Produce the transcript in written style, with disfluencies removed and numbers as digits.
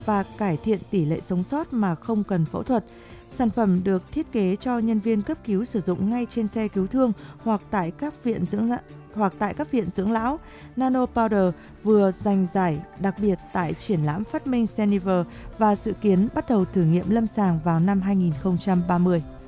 và cải thiện tỷ lệ sống sót mà không cần phẫu thuật. Sản phẩm được thiết kế cho nhân viên cấp cứu sử dụng ngay trên xe cứu thương hoặc tại các viện dưỡng lão. Nano Powder vừa giành giải đặc biệt tại triển lãm phát minh Geneva và dự kiến bắt đầu thử nghiệm lâm sàng vào năm 2030.